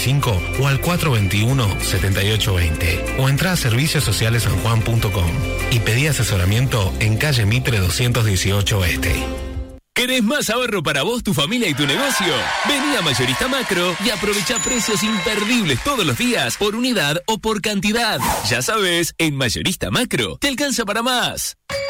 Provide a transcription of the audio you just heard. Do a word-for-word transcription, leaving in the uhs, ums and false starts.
cinco o al cuatro veintiuno, setenta y ocho veinte. O entrá a servicios sociales san juan punto com y pedí asesoramiento en calle Mitre doscientos dieciocho Este. ¿Querés más ahorro para vos, tu familia y tu negocio? Vení a Mayorista Macro y aprovecha precios imperdibles todos los días por unidad o por cantidad. Ya sabes, en Mayorista Macro te alcanza para más.